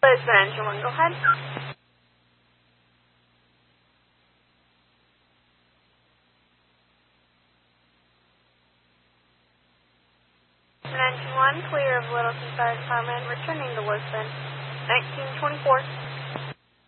Lisbon Engine 1, go ahead. Engine 1, clear of Littleton Fire Department, returning to Lisbon, 1924.